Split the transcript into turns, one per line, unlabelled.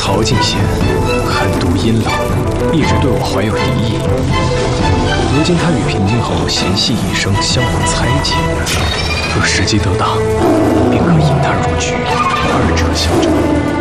陶敬贤狠毒阴冷，一直对我怀有敌意。如今他与平静侯嫌隙一生，相互猜忌，若时机得当，便可引他入局，二者相争。